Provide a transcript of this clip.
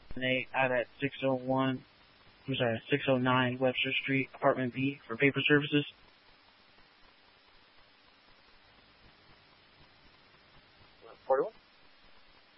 out at 609 Webster Street, Apartment B, for paper services. 41?